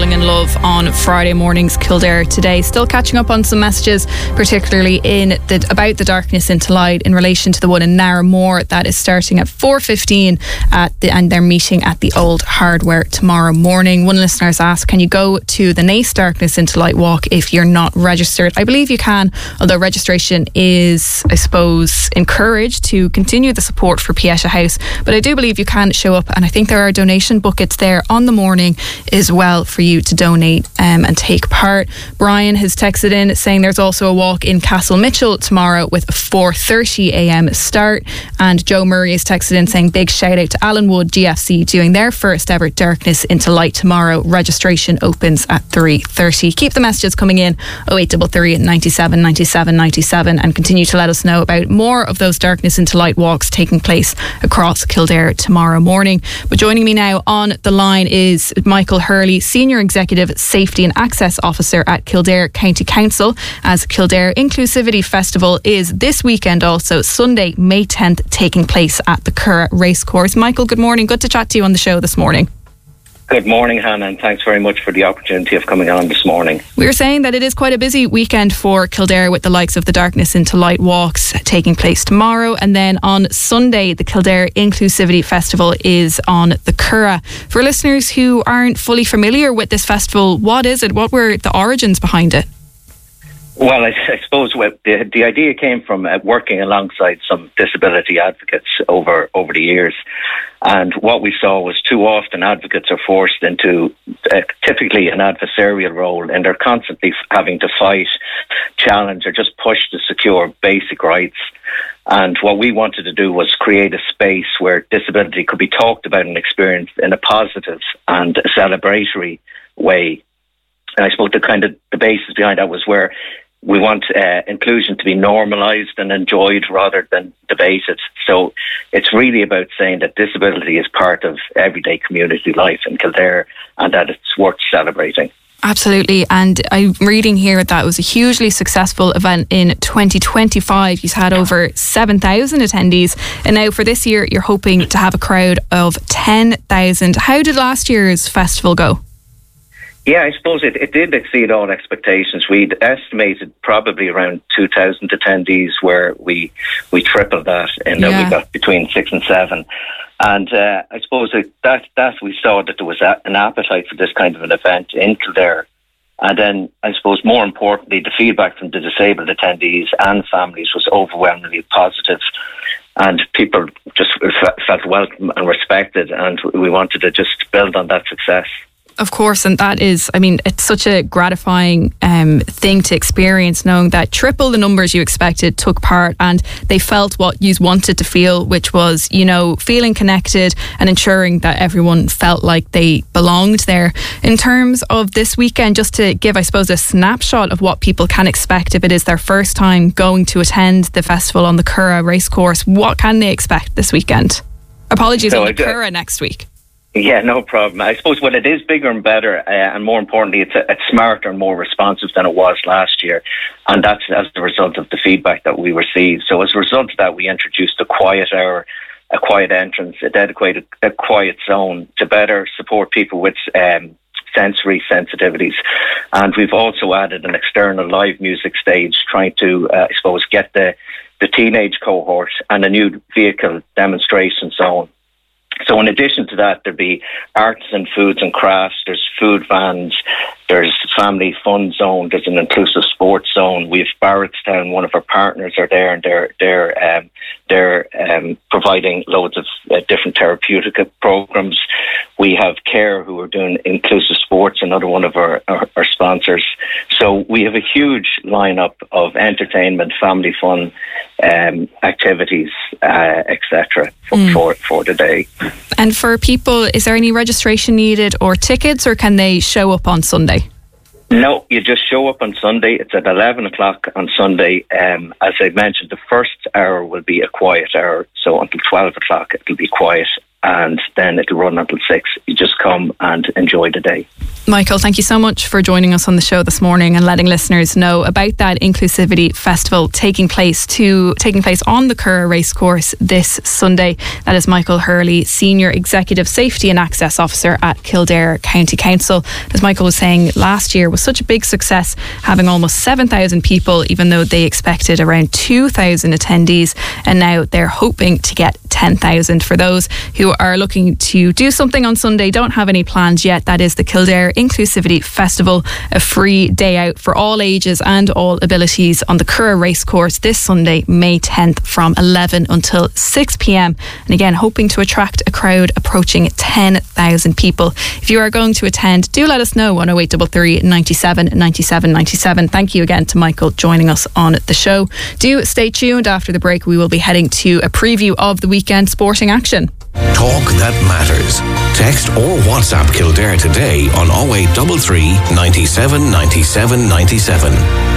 falling in love on Friday mornings, Kildare today. Still catching up on some messages, particularly about the Darkness into Light in relation to the one in Narramore that is starting at 4:15 and they're meeting at the Old Hardware tomorrow morning. One listener's asked, can you go to the Naas Darkness into Light walk if you're not registered? I believe you can, although registration is, I suppose, encouraged to continue the support for Pieta House. But I do believe you can show up, and I think there are donation buckets there on the morning as well for you to donate and take part. Brian has texted in saying there's also a walk in Castle Mitchell tomorrow with a 4:30am start, and Joe Murray has texted in saying big shout out to Alan Wood GFC doing their first ever Darkness into Light tomorrow. Registration opens at 3:30. Keep the messages coming in 0833 97 97 97 and continue to let us know about more of those Darkness into Light walks taking place across Kildare tomorrow morning. But joining me now on the line is Michael Hurley, Senior Executive Safety and Access Officer at Kildare County Council, as Kildare Inclusivity Festival is this weekend, also Sunday, May 10th, taking place at the Curragh Racecourse. Michael, good morning. Good to chat to you on the show this morning. Good morning, Hannah, and thanks very much for the opportunity of coming on this morning. We were saying that it is quite a busy weekend for Kildare with the likes of the Darkness into Light walks taking place tomorrow, and then on Sunday the Kildare Inclusivity Festival is on the Curragh. For listeners who aren't fully familiar with this festival, what is it? What were the origins behind it? Well, I suppose the idea came from working alongside some disability advocates over the years. And what we saw was too often advocates are forced into typically an adversarial role, and they're constantly having to fight, challenge, or just push to secure basic rights. And what we wanted to do was create a space where disability could be talked about and experienced in a positive and a celebratory way. And I suppose the basis behind that was where we want inclusion to be normalised and enjoyed rather than debated. So it's really about saying that disability is part of everyday community life in Kildare and that it's worth celebrating. Absolutely, and I'm reading here that it was a hugely successful event in 2025. You've had over 7,000 attendees, and now for this year you're hoping to have a crowd of 10,000. How did last year's festival go? Yeah, I suppose it did exceed all expectations. We'd estimated probably around 2,000 attendees, where we tripled that, and we got between 6 and 7. And I suppose that we saw that there was an appetite for this kind of an event in Kildare. And then I suppose more importantly, the feedback from the disabled attendees and families was overwhelmingly positive. And people just felt welcome and respected, and we wanted to just build on that success. Of course, and that is, I mean, it's such a gratifying thing to experience, knowing that triple the numbers you expected took part and they felt what you wanted to feel, which was, feeling connected and ensuring that everyone felt like they belonged there. In terms of this weekend, just to give, I suppose, a snapshot of what people can expect if it is their first time going to attend the festival on the Curragh Racecourse, what can they expect this weekend? Apologies, on the Curragh next week. Yeah, no problem. I suppose it is bigger and better, and more importantly, it's smarter and more responsive than it was last year. And that's as a result of the feedback that we received. So as a result of that, we introduced a quiet hour, a quiet entrance, a quiet zone to better support people with sensory sensitivities. And we've also added an external live music stage, trying to, get the teenage cohort, and a new vehicle demonstration zone. So in addition to that, there'd be arts and foods and crafts, there's food vans, there's family fun zone, there's an inclusive sports zone. We have Barrettstown, one of our partners, are there, and they're providing loads of different therapeutic programs. We have CARE, who are doing inclusive sports, another one of our sponsors. So we have a huge lineup of entertainment, family fun activities, etc. for the day. And for people, is there any registration needed or tickets, or can they show up on Sunday? No, you just show up on Sunday. It's at 11 o'clock on Sunday. As I mentioned, the first hour will be a quiet hour. So until 12 o'clock, it'll be quiet. and then it'll run until 6. You just come and enjoy the day. Michael, thank you so much for joining us on the show this morning and letting listeners know about that Inclusivity Festival taking place on the Curragh Racecourse this Sunday. That is Michael Hurley, Senior Executive Safety and Access Officer at Kildare County Council. As Michael was saying, last year was such a big success, having almost 7,000 people, even though they expected around 2,000 attendees, and now they're hoping to get 10,000. For those who are looking to do something on Sunday, don't have any plans yet, that is the Kildare Inclusivity Festival, a free day out for all ages and all abilities on the Curragh Racecourse this Sunday, May 10th from 11 until 6 p.m. And again, hoping to attract a crowd approaching 10,000 people. If you are going to attend, do let us know on 0833 97 97 97. Thank you again to Michael joining us on the show. Do stay tuned. After the break, we will be heading to a preview of the weekend sporting action. Talk that matters. Text or WhatsApp Kildare today on 0833 97 97 97.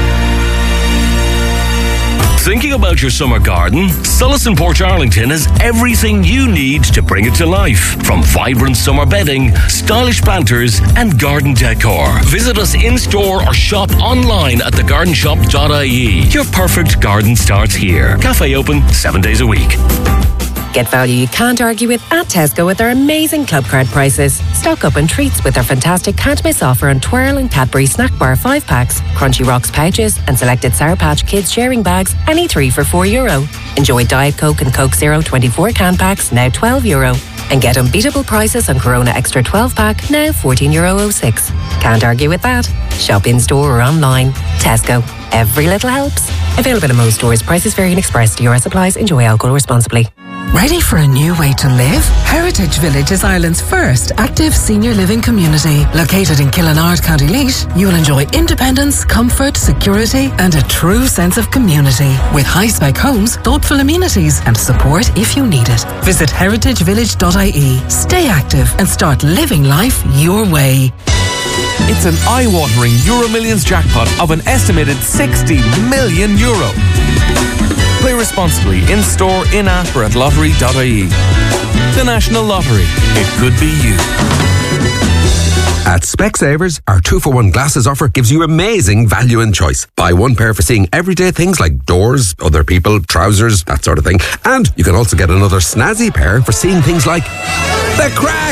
Thinking about your summer garden? Sulla's in Portarlington has everything you need to bring it to life. From vibrant summer bedding, stylish planters and garden decor. Visit us in-store or shop online at thegardenshop.ie. Your perfect garden starts here. Cafe open 7 days a week. Get value you can't argue with at Tesco with their amazing club card prices. Stock up on treats with their fantastic can't miss offer on Twirl and Cadbury Snack Bar 5 packs, Crunchy Rocks pouches and selected Sour Patch Kids sharing bags, any 3 for €4. Enjoy Diet Coke and Coke Zero 24 can packs, now €12. And get unbeatable prices on Corona Extra 12 pack, now €14.06. Can't argue with that. Shop in store or online. Tesco. Every little helps. Available in most stores. Prices vary and express to US supplies. Enjoy alcohol responsibly. Ready for a new way to live? Heritage Village is Ireland's first active senior living community. Located in Killinard, County Laois, you will enjoy independence, comfort, security and a true sense of community. With high-spec homes, thoughtful amenities and support if you need it. Visit heritagevillage.ie. Stay active and start living life your way. It's an eye-watering Euro Millions jackpot of an estimated €60 million. Play responsibly in-store, in-app or at lottery.ie. The National Lottery. It could be you. At Specsavers, our 2-for-1 glasses offer gives you amazing value and choice. Buy one pair for seeing everyday things like doors, other people, trousers, that sort of thing. And you can also get another snazzy pair for seeing things like the crack.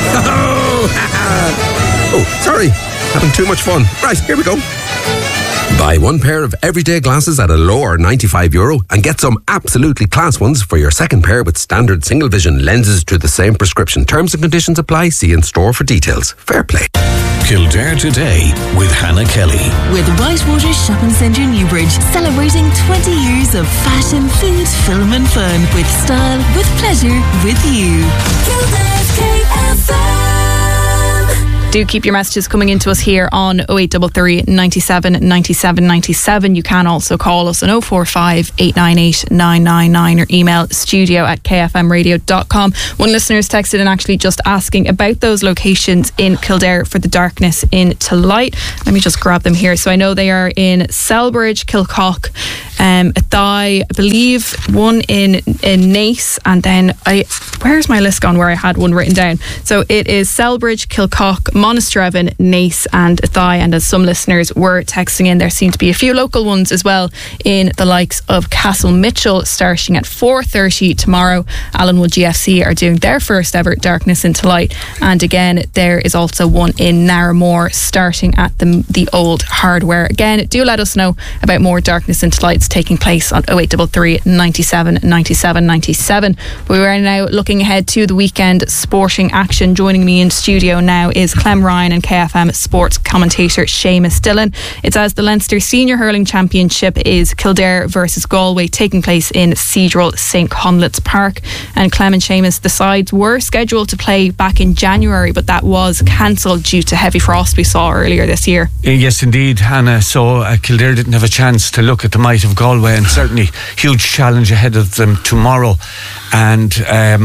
Oh, sorry. Having too much fun. Right, here we go. Buy one pair of everyday glasses at a lower €95 and get some absolutely class ones for your second pair with standard single vision lenses to the same prescription. Terms and conditions apply. See in store for details. Fair play. Kildare Today with Hannah Kelly. With Whitewater Shopping Centre Newbridge, celebrating 20 years of fashion, food, film and fun. With style, with pleasure, with you. Kildare's KFM. Do keep your messages coming into us here on 0833 97 97 97. You can also call us on 045 898 999 or email studio@kfmradio.com. One listener's texted in actually just asking about those locations in Kildare for the darkness into light. Let me just grab them here. So I know they are in Selbridge, Kilcock, Athy, I believe one in Naas, and then where's my list gone where I had one written down? So it is Selbridge, Kilcock, Monasterevin, Naas and Athy. And as some listeners were texting in, there seem to be a few local ones as well in the likes of Castle Mitchell, starting at 4:30 tomorrow. Allenwood GFC are doing their first ever Darkness into Light, and again there is also one in Narramore starting at the old Hardware. Again, do let us know about more Darkness into Lights taking place on 0833 97 97 97. We are now looking ahead to the weekend sporting action. Joining me in studio now is Clem Ryan and KFM sports commentator Seamus Dillon. It's as the Leinster Senior Hurling Championship is Kildare versus Galway, taking place in Cedral St Conleth's Park. And Clem and Seamus, the sides were scheduled to play back in January, but that was cancelled due to heavy frost we saw earlier this year. Yes indeed, Hannah. So Kildare didn't have a chance to look at the might of Galway, and certainly huge challenge ahead of them tomorrow. And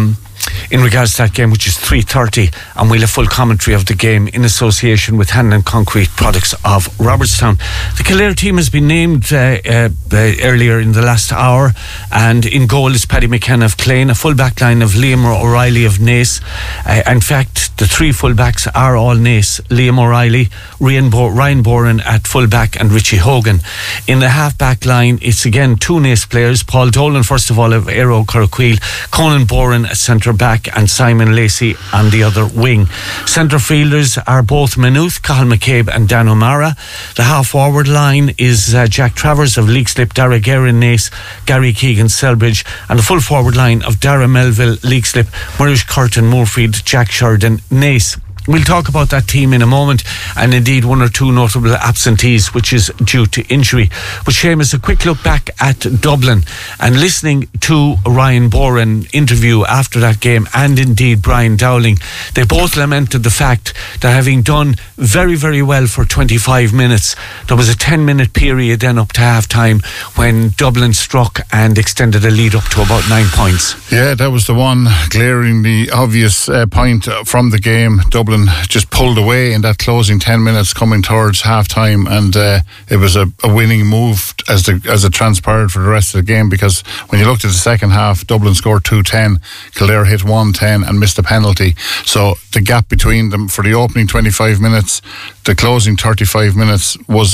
in regards to that game, which is 3:30, and we'll have full commentary of the game in association with Hanlon Concrete Products of Robertstown. The Kildare team has been named earlier in the last hour, and in goal is Paddy McKenna of Clane, a full back line of Liam O'Reilly of Naas. In fact, the three full backs are all Naas: Liam O'Reilly, Ryan Boren at full back, and Richie Hogan. In the half back line, it's again two Naas players: Paul Dolan, first of all, of Aero Corquil, Conan Boren at centre back, and Simon Lacey on the other wing. Centre fielders are both Maynooth, Cathal McCabe and Dan O'Mara. The half forward line is Jack Travers of Leixlip, Dara Guerin Naas, Gary Keegan Selbridge, and the full forward line of Dara Melville Leixlip, Murish Curtin Moorfield, Jack Sheridan Naas. We'll talk about that team in a moment, and indeed one or two notable absentees, which is due to injury. But Seamus, a quick look back at Dublin, and listening to Ryan Boren interview after that game, and indeed Brian Dowling, they both lamented the fact that having done very, very well for 25 minutes, there was a 10-minute period then up to half-time when Dublin struck and extended a lead up to about 9 points. Yeah, that was the one glaringly obvious point from the game. Dublin just pulled away in that closing 10 minutes coming towards half time, and it was a winning move as it transpired for the rest of the game, because when you looked at the second half, Dublin scored 2-10, Kildare hit 1-10 and missed a penalty. So the gap between them for the opening 25 minutes, the closing 35 minutes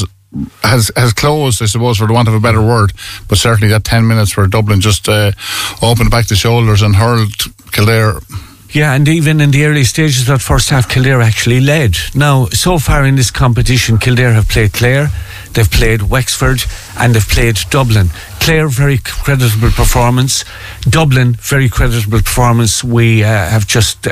has closed, I suppose, for the want of a better word. But certainly that 10 minutes where Dublin just opened back the shoulders and hurled Kildare. Yeah, and even in the early stages of that first half, Kildare actually led. Now, so far in this competition, Kildare have played Clare, they've played Wexford, and they've played Dublin. Clare, very creditable performance. Dublin, very creditable performance. We have just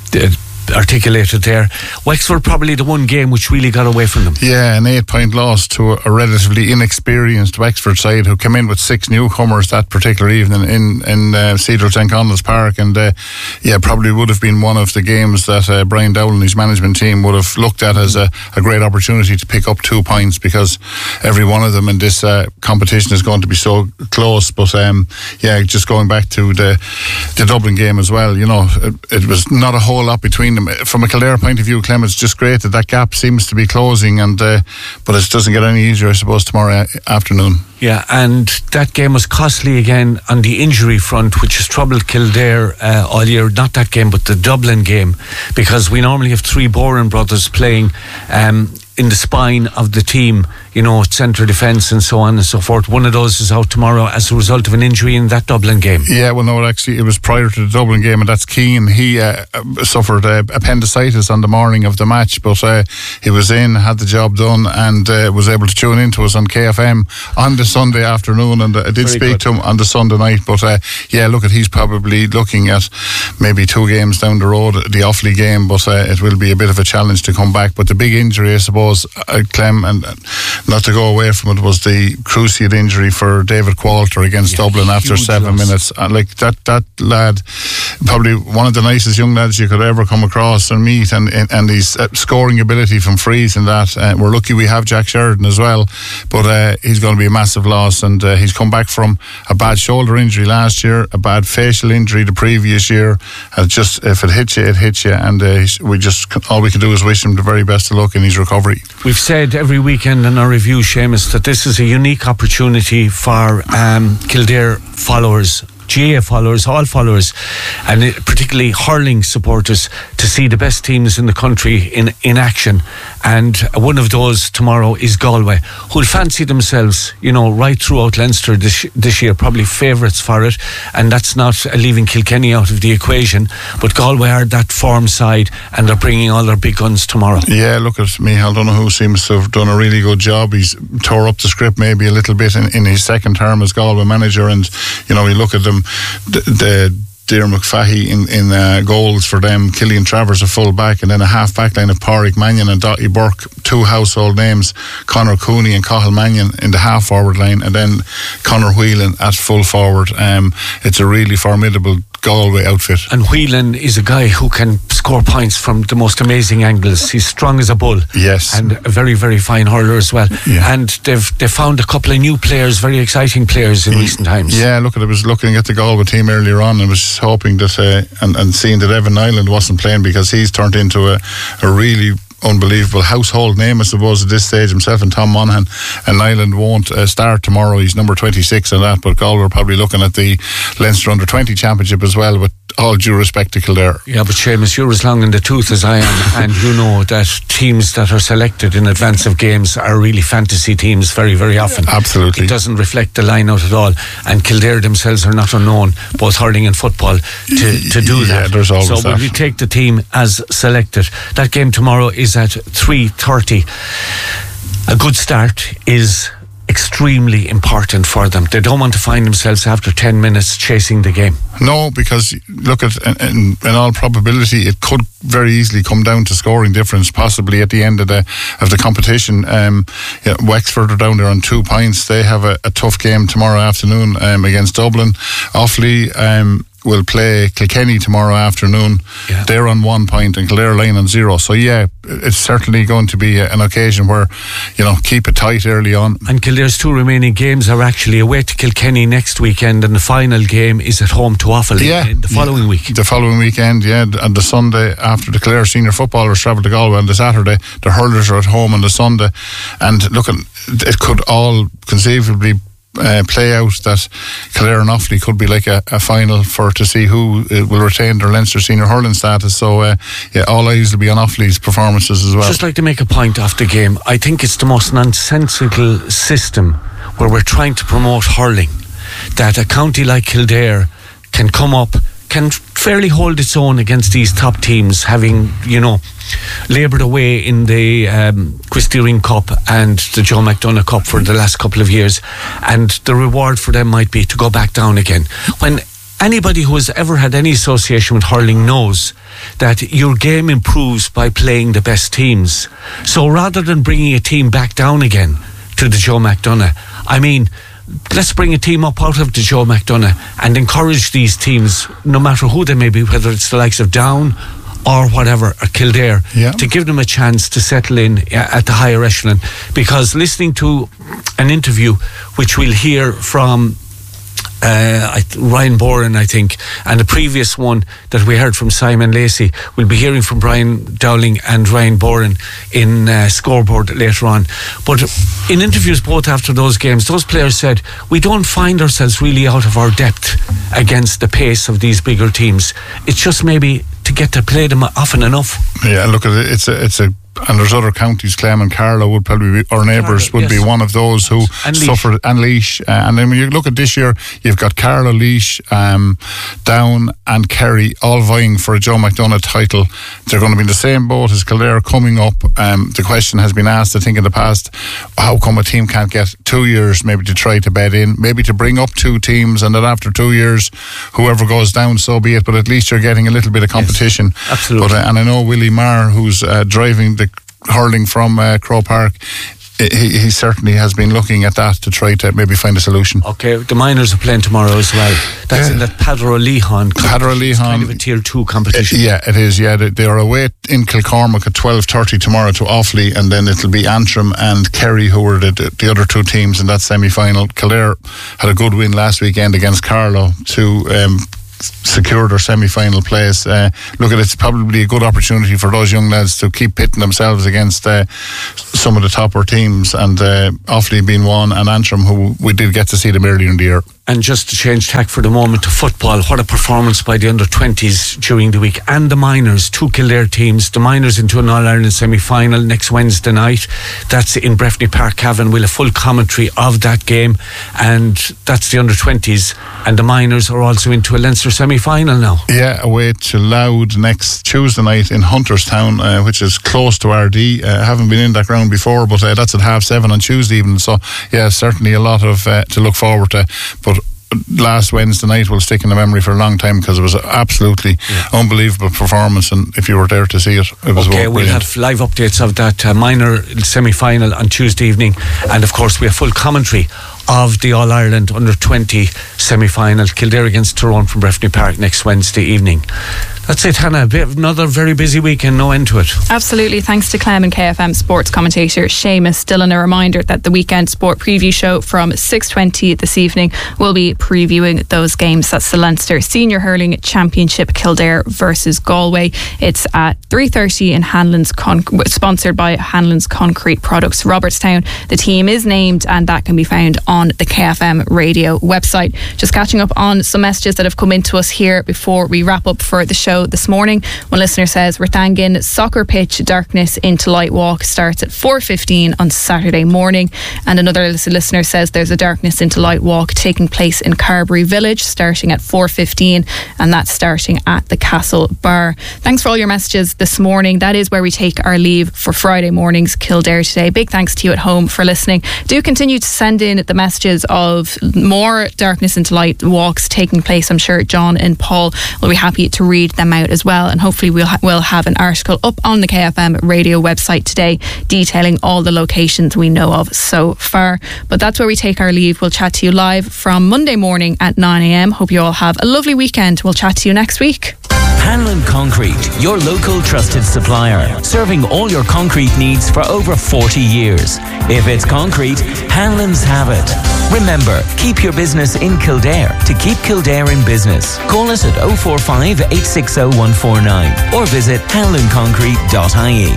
articulated there. Wexford probably the one game which really got away from them. Yeah, an 8-point loss to a relatively inexperienced Wexford side who came in with 6 newcomers that particular evening in Cedar St. Conleth's Park, and probably would have been one of the games that Brian Dowell and his management team would have looked at as a great opportunity to pick up 2 points, because every one of them in this competition is going to be so close. But just going back to the Dublin game as well, it was not a whole lot between them. From a Kildare point of view, Clem, it's just great that gap seems to be closing, and but it doesn't get any easier, I suppose, tomorrow afternoon. Yeah, and that game was costly again on the injury front, which has troubled Kildare all year. Not that game, but the Dublin game, because we normally have 3 Boren brothers playing in the spine of the team, centre defence and so on and so forth. One of those is out tomorrow as a result of an injury in that Dublin game. Yeah, well, no, actually, it was prior to the Dublin game, and that's Keane. He suffered appendicitis on the morning of the match, but he was in, had the job done, and was able to tune into us on KFM on the Sunday afternoon, and I did speak to him on the Sunday night. But he's probably looking at maybe 2 games down the road, the Offaly game, but it will be a bit of a challenge to come back. But the big injury, I suppose, Clem, and not to go away from it, was the cruciate injury for David Qualter against Dublin after 7 minutes. Like that lad, probably one of the nicest young lads you could ever come across and meet, and his scoring ability from frees and that. We're lucky we have Jack Sheridan as well, but he's going to be a massive loss, and he's come back from a bad shoulder injury last year, a bad facial injury the previous year, and just if it hits you, it hits you, and all we can do is wish him the very best of luck in his recovery. We've said every weekend in our review, Seamus, that this is a unique opportunity for Kildare followers, GAA followers, all followers, and particularly hurling supporters, to see the best teams in the country in action. And one of those tomorrow is Galway, who'll fancy themselves, right throughout Leinster this year, probably favourites for it. And that's not leaving Kilkenny out of the equation, but Galway are that form side, and they're bringing all their big guns tomorrow. Yeah, look at Micheál Donoghue, seems to have done a really good job. He's tore up the script maybe a little bit in his second term as Galway manager, and you look at them, the Dear McFahey in goals for them, Killian Travers a full back, and then a half back line of Pádraig Mannion and Dottie Burke, 2 household names, Conor Cooney and Cathal Mannion in the half forward line, and then Conor Whelan at full forward. It's a really formidable Galway outfit. And Whelan is a guy who can score points from the most amazing angles. He's strong as a bull. Yes. And a very, very fine hurler as well. Yeah. And they've found a couple of new players, very exciting players in recent times. Yeah, look, I was looking at the Galway team earlier on, and it was just hoping that and seeing that Evan Nyland wasn't playing, because he's turned into a really unbelievable household name, I suppose, at this stage, himself and Tom Monaghan. And Nyland won't start tomorrow. He's number 26 and that, but Galway probably looking at the Leinster Under-20 Championship as well, with all due respect to Kildare. Yeah, but Seamus, you're as long in the tooth as I am, and you know that teams that are selected in advance of games are really fantasy teams very, very often. Absolutely. It doesn't reflect the line out at all, and Kildare themselves are not unknown, both hurling and football, to do that. Yeah, there's always so that. we take the team as selected. That game tomorrow is at 3:30. A good start is extremely important for them. They don't want to find themselves after 10 minutes chasing the game. No, because look at, in all probability, it could very easily come down to scoring difference, possibly at the end of the competition. Wexford are down there on 2 points. They have a tough game tomorrow afternoon against Dublin. Offaly will play Kilkenny tomorrow afternoon. Yeah. They're on 1 point and Kildare lying on 0. So yeah, it's certainly going to be an occasion where, keep it tight early on. And Kildare's 2 remaining games are actually away to Kilkenny next weekend, and the final game is at home to Offaly the following week. The following weekend, yeah. And the Sunday after, the Kildare senior footballers travel to Galway on the Saturday. The hurlers are at home on the Sunday. And look, it could all conceivably play out that Kildare and Offaly could be like a final to see who will retain their Leinster senior hurling status. So all eyes will be on Offaly's performances as well. Just like to make a point off the game, I think it's the most nonsensical system where we're trying to promote hurling, that a county like Kildare can come up, can fairly hold its own against these top teams, having laboured away in the Quistering Cup and the Joe McDonagh Cup for the last couple of years, and the reward for them might be to go back down again. When anybody who has ever had any association with hurling knows that your game improves by playing the best teams. So rather than bringing a team back down again to the Joe McDonagh, I mean, let's bring a team up out of the Joe McDonagh and encourage these teams, no matter who they may be, whether it's the likes of Down or whatever, or Kildare, to give them a chance to settle in at the higher echelon. Because listening to an interview which we'll hear from Ryan Boren, I think, and the previous one that we heard from Simon Lacey, we'll be hearing from Brian Dowling and Ryan Boren in Scoreboard later on. But in interviews both after those games, those players said, we don't find ourselves really out of our depth against the pace of these bigger teams. It's just maybe to get to play them often enough. Yeah, look, it's a and there's other counties, Clem and Carlow would probably be, our neighbours would be one of those who suffered, and Laois. And then when you look at this year, you've got Carlow, Laois, Down and Kerry all vying for a Joe McDonagh title. They're going to be in the same boat as Kildare coming up. The question has been asked, I think, in the past, how come a team can't get 2 years maybe to try to bed in, maybe to bring up 2 teams, and that after 2 years, whoever goes down, so be it, but at least you're getting a little bit of competition. Yes, absolutely. But, and I know Willie Marr, who's driving the hurling from Crow Park, he certainly has been looking at that to try to maybe find a solution. Okay, the minors are playing tomorrow as well. That's in that Padra-Lehan. Padra-Lehan, kind of a tier 2 competition. Yeah, it is. Yeah, they are away in Kilcormac at 12:30 tomorrow to Offaly, and then it'll be Antrim and Kerry who were the other 2 teams in that semi-final. Kildare had a good win last weekend against Carlow to secure their semi-final place. Look, it's probably a good opportunity for those young lads to keep pitting themselves against some of the topper teams, and Offaly being one, and Antrim, who we did get to see them earlier in the year. And just to change tack for the moment to football, what a performance by the under-20s during the week, and the minors, 2 Kildare teams, the minors into an All-Ireland semi-final next Wednesday night. That's in Breffni Park, Cavan. We'll have full commentary of that game, and that's the under-20s, and the minors are also into a Leinster semi-final now. Yeah, away to Louth next Tuesday night in Hunterstown, which is close to RD. Haven't been in that ground before, but that's at 7:30 on Tuesday evening, so yeah, certainly a lot of to look forward to. But last Wednesday night will stick in the memory for a long time, because it was an absolutely unbelievable performance, and if you were there to see it, it was okay. We'll have live updates of that minor semi-final on Tuesday evening, and of course we have full commentary of the All-Ireland Under-20 semi-final. Kildare against Tyrone from Breffni Park next Wednesday evening. That's it, Hannah. Another very busy weekend, no end to it. Absolutely. Thanks to Clem and KFM sports commentator Seamus Dillon. A reminder that the weekend sport preview show from 6:20 this evening will be previewing those games. That's the Leinster Senior Hurling Championship, Kildare versus Galway. It's at 3:30 in Hanlon's, sponsored by Hanlon's Concrete Products, Robertstown. The team is named, and that can be found on the KFM radio website. Just catching up on some messages that have come into us here before we wrap up for the show this morning. One listener says Rathangan soccer pitch darkness into light walk starts at 4:15 on Saturday morning, and another listener says there's a darkness into light walk taking place in Carberry Village starting at 4:15, and that's starting at the Castle Bar. Thanks for all your messages this morning. That is where we take our leave for Friday morning's Kildare Today. Big thanks to you at home for listening. Do continue to send in the messages of more darkness into light walks taking place. I'm sure John and Paul will be happy to read them out as well, and hopefully we'll have an article up on the KFM radio website today detailing all the locations we know of so far. But that's where we take our leave. We'll chat to you live from Monday morning at 9 a.m. Hope you all have a lovely weekend. We'll chat to you next week. Hanlon Concrete, your local trusted supplier, serving all your concrete needs for over 40 years. If it's concrete, Hanlon's have it. Remember, keep your business in Kildare to keep Kildare in business. Call us at 045 860 149 or visit hanlonconcrete.ie.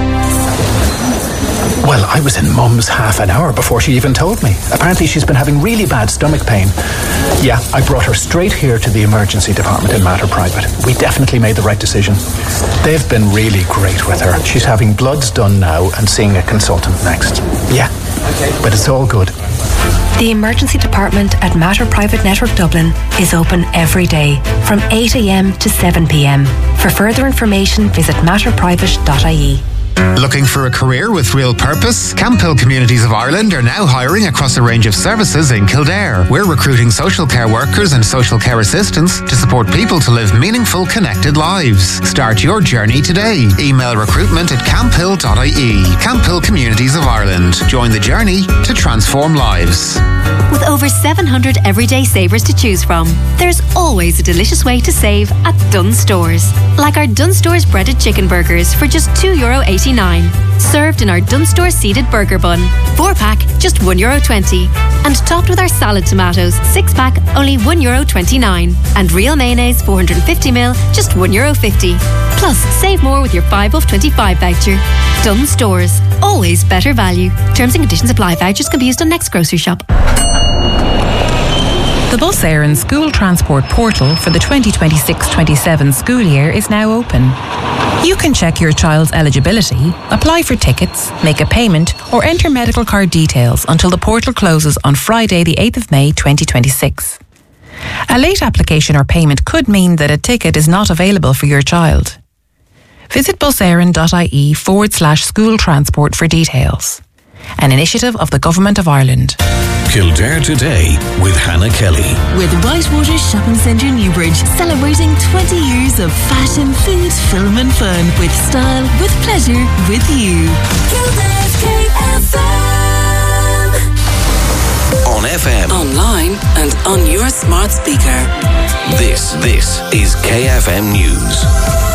Well, I was in Mum's half an hour before she even told me. Apparently she's been having really bad stomach pain. Yeah, I brought her straight here to the emergency department in Mater Private. We definitely made the right decision. They've been really great with her. She's having bloods done now and seeing a consultant next. Yeah, but it's all good. The emergency department at Mater Private Network Dublin is open every day from 8 a.m. to 7 p.m. For further information, visit matterprivate.ie. Looking for a career with real purpose? Camphill Communities of Ireland are now hiring across a range of services in Kildare. We're recruiting social care workers and social care assistants to support people to live meaningful, connected lives. Start your journey today. Email recruitment@camphill.ie. Camphill Communities of Ireland. Join the journey to transform lives. With over 700 everyday savers to choose from, there's always a delicious way to save at Dunnes Stores. Like our Dunnes Stores breaded chicken burgers for just €2.89. Served in our Dunnes Stores seeded burger bun. 4-pack, just €1.20. And topped with our salad tomatoes, 6-pack, only €1.29. And real mayonnaise, 450ml, just €1.50. Plus, save more with your 5 off 25 voucher. Dunnes Stores, always better value. Terms and conditions apply. Vouchers can be used on next grocery shop. The Bus Éireann School Transport Portal for the 2026-27 school year is now open. You can check your child's eligibility, apply for tickets, make a payment or enter medical card details until the portal closes on Friday the 8th of May 2026. A late application or payment could mean that a ticket is not available for your child. Visit buséireann.ie/school transport for details. An initiative of the Government of Ireland. Kildare Today with Hannah Kelly. With Whitewater Shopping Centre Newbridge, celebrating 20 years of fashion, food, film and fun with style, with pleasure, with you. Kildare's KFM. On FM. Online and on your smart speaker. This is KFM News.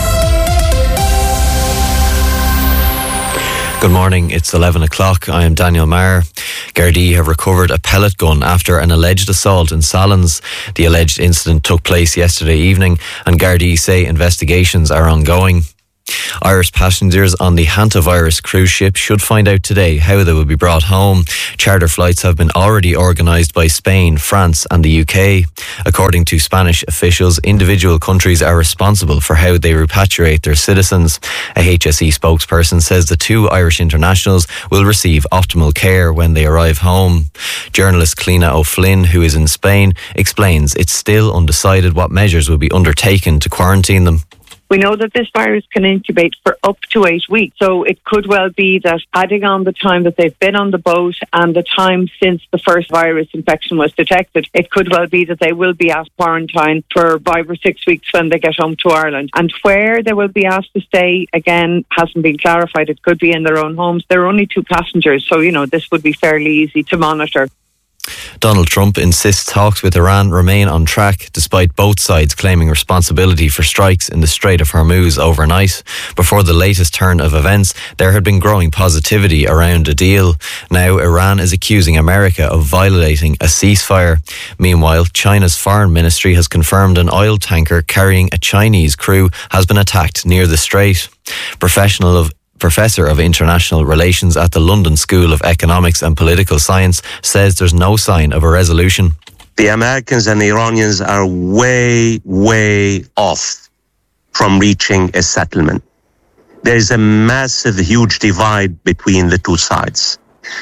Good morning, it's 11 o'clock. I am Daniel Maher. Gardaí have recovered a pellet gun after an alleged assault in Sallins. The alleged incident took place yesterday evening and Gardaí say investigations are ongoing. Irish passengers on the hantavirus cruise ship should find out today how they will be brought home. Charter flights have been already organised by Spain, France and the UK. According to Spanish officials, individual countries are responsible for how they repatriate their citizens. A HSE spokesperson says the 2 Irish internationals will receive optimal care when they arrive home. Journalist Cliona O'Flynn, who is in Spain, explains it's still undecided what measures will be undertaken to quarantine them. We know that this virus can incubate for up to 8 weeks. So it could well be that adding on the time that they've been on the boat and the time since the first virus infection was detected, it could well be that they will be asked quarantine for 5 or 6 weeks when they get home to Ireland. And where they will be asked to stay, again, hasn't been clarified. It could be in their own homes. There are only 2 passengers, so, this would be fairly easy to monitor. Donald Trump insists talks with Iran remain on track despite both sides claiming responsibility for strikes in the Strait of Hormuz overnight. Before the latest turn of events, there had been growing positivity around a deal. Now Iran is accusing America of violating a ceasefire. Meanwhile, China's foreign ministry has confirmed an oil tanker carrying a Chinese crew has been attacked near the strait. Professor of International Relations at the London School of Economics and Political Science says there's no sign of a resolution. The Americans and the Iranians are way off from reaching a settlement. There's a massive, huge divide between the two sides.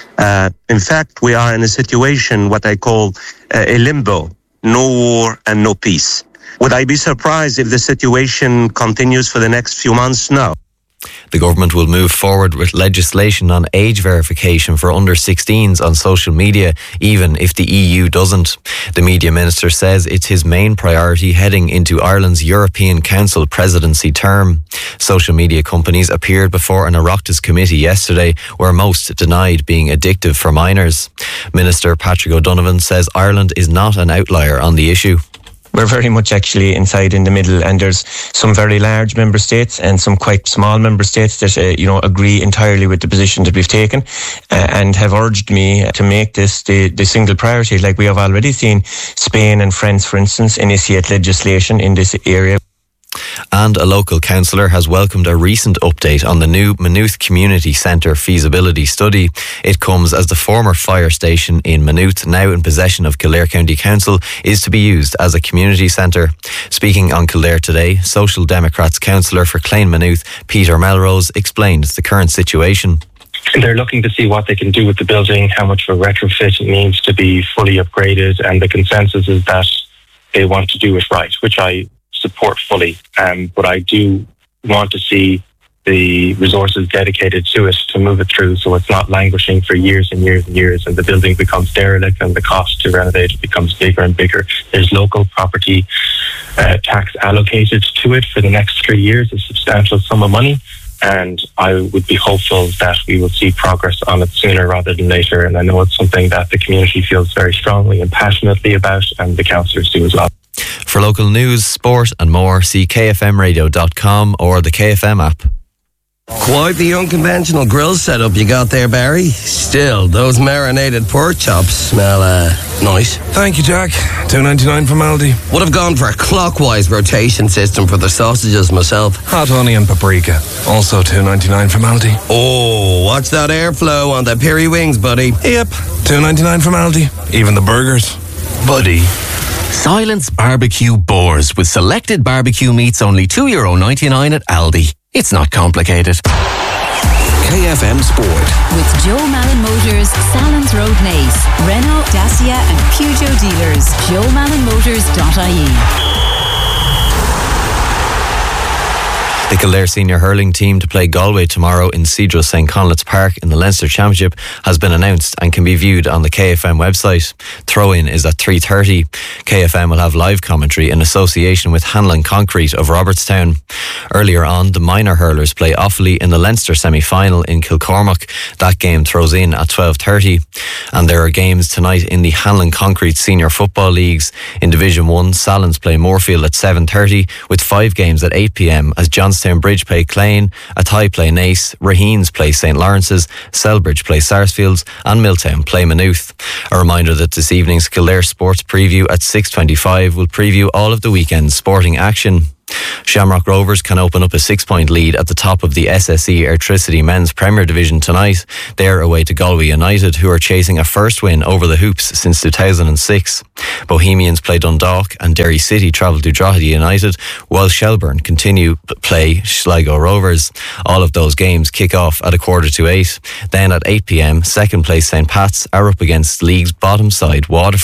In fact, we are in a situation, what I call a limbo, no war and no peace. Would I be surprised if the situation continues for the next few months? No. The government will move forward with legislation on age verification for under 16s on social media, even if the EU doesn't. The media minister says it's his main priority heading into Ireland's European Council presidency term. Social media companies appeared before an Oireachtas committee yesterday, where most denied being addictive for minors. Minister Patrick O'Donovan says Ireland is not an outlier on the issue. We're very much actually inside in the middle, and there's some very large member states and some quite small member states that agree entirely with the position that we've taken and have urged me to make this the single priority. Like we have already seen Spain and France, for instance, initiate legislation in this area. And a local councillor has welcomed a recent update on the new Maynooth Community Centre feasibility study. It comes as the former fire station in Maynooth, now in possession of Kildare County Council, is to be used as a community centre. Speaking on Kildare Today, Social Democrats councillor for Clane Maynooth, Peter Melrose, explained the current situation. They're looking to see what they can do with the building, how much of a retrofit it needs to be fully upgraded, and the consensus is that they want to do it right, which I support fully, but I do want to see the resources dedicated to it to move it through so it's not languishing for years and years and years and the building becomes derelict and the cost to renovate it becomes bigger and bigger. There's local property tax allocated to it for the next 3 years, a substantial sum of money, and I would be hopeful that we will see progress on it sooner rather than later, and I know it's something that the community feels very strongly and passionately about, and the councillors do as well. For local news, sport and more, see kfmradio.com or the KFM app. Quite the unconventional grill setup you got there, Barry. Still, those marinated pork chops smell nice. Thank you, Jack. $2.99 from Aldi. Would have gone for a clockwise rotation system for the sausages myself. Hot honey and paprika. Also $2.99 from Aldi. Oh, watch that airflow on the peri wings, buddy. Yep, $2.99 from Aldi. Even the burgers. Buddy. Silence Barbecue Boars with selected barbecue meats only €2.99 at Aldi. It's not complicated. KFM Sport. With Joe Malin Motors, Salons Road Naas, Renault, Dacia and Peugeot dealers. JoeMalinMotors.ie. The Kildare senior hurling team to play Galway tomorrow in Cedros St. Conleth's Park in the Leinster Championship has been announced and can be viewed on the KFM website. Throw-in is at 3:30. KFM will have live commentary in association with Hanlon Concrete of Robertstown. Earlier on, the minor hurlers play Offaly in the Leinster semi-final in Kilcormac. That game throws in at 12:30. And there are games tonight in the Hanlon Concrete Senior Football Leagues. In Division 1, Sallins play Moorfield at 7:30 with 5 games at 8 p.m. as Johnstown Bridge play Clane, Athy play Naas, Raheens play St. Lawrence's, Selbridge play Sarsfields and Milltown play Maynooth. A reminder that this evening's Kildare Sports Preview at 6:25 will preview all of the weekend's sporting action. Shamrock Rovers can open up a 6-point lead at the top of the SSE Airtricity Men's Premier Division tonight. They're away to Galway United, who are chasing a first win over the Hoops since 2006. Bohemians play Dundalk and Derry City travel to Drogheda United, while Shelburne continue play Sligo Rovers. All of those games kick off at 7:45. Then at 8 p.m, second place St. Pat's are up against league's bottom side Waterford.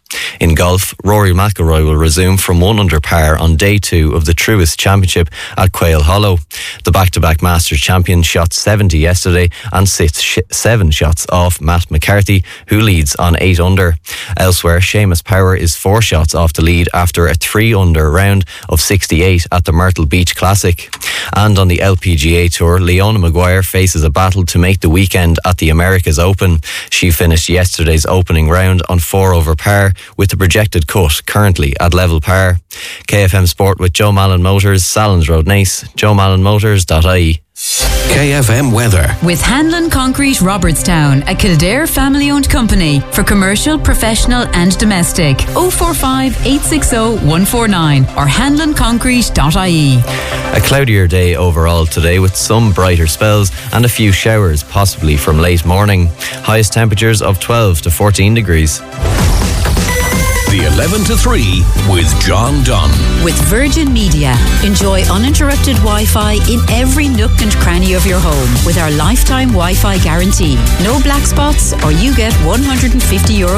In golf, Rory McIlroy will resume from 1 under par on day 2 of the Truist Championship at Quail Hollow. The back-to-back Masters champion shot 70 yesterday and sits 7 shots off Matt McCarthy, who leads on 8 under. Elsewhere, Seamus Power is 4 shots off the lead after a 3 under round of 68 at the Myrtle Beach Classic. And on the LPGA Tour, Leona Maguire faces a battle to make the weekend at the Americas Open. She finished yesterday's opening round on 4 over par, with the projected cut currently at level par. KFM Sport with Joe Mallon Motors, Salons Road, Naas, joemallonmotors.ie. KFM weather. With Hanlon Concrete Robertstown, a Kildare family-owned company for commercial, professional and domestic. 045 860 149 or hanlonconcrete.ie. A cloudier day overall today with some brighter spells and a few showers, possibly from late morning. Highest temperatures of 12 to 14 degrees. The 11 to 3 with John Dunn. With Virgin Media, enjoy uninterrupted Wi-Fi in every nook and cranny of your home with our lifetime Wi-Fi guarantee. No black spots or you get €150